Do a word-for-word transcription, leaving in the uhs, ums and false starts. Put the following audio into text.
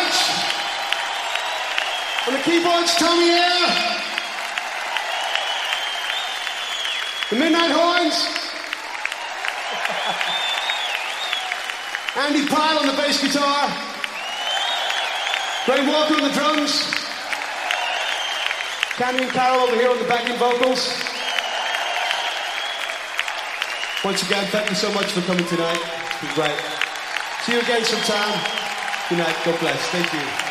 much. On the keyboards, Tommy Air. The Midnight Horns. Andy Pyle on the bass guitar. Graham Walker on the drums. Candy and Carol over here on the backing vocals. Once again, thank you so much for coming tonight. It's been great. See you again sometime. Good night. God bless. Thank you.